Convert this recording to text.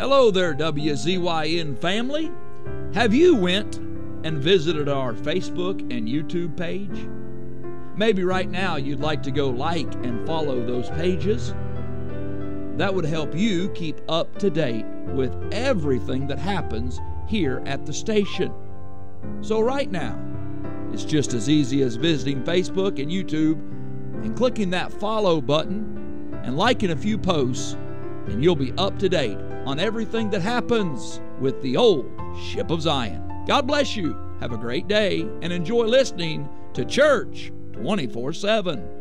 Hello there, WZYN family. Have you went and visited our Facebook and YouTube page? Maybe right now you'd like to go like and follow those pages. That would help you keep up to date with everything that happens here at the station. So right now, it's just as easy as visiting Facebook and YouTube and clicking that follow button and liking a few posts, and you'll be up to date on everything that happens with the old Ship of Zion. God bless you. Have a great day and enjoy listening to Church 24/7.